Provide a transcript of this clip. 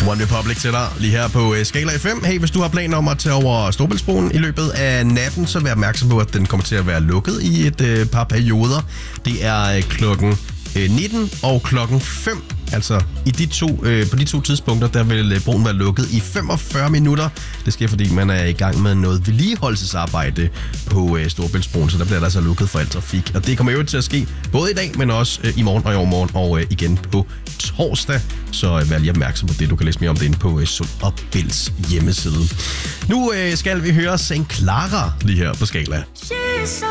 One Republic til dig lige her på Skala FM. Hey, hvis du har planer om at tage over Storebæltsbroen i løbet af natten, så vær opmærksom på, at den kommer til at være lukket i et par perioder. Det er klokken 19 og klokken 5. Altså på de to tidspunkter, der vil broen være lukket i 45 minutter. Det sker, fordi man er i gang med noget vedligeholdelsesarbejde på Storebæltsbroen, så der bliver der altså lukket for al trafik. Og det kommer jo til at ske både i dag, men også i morgen og i overmorgen og igen på torsdag. Så vær lige opmærksom på det. Du kan læse mere om det inde på Sund og Bælts hjemmeside. Nu skal vi høre St. Clara lige her på Skala.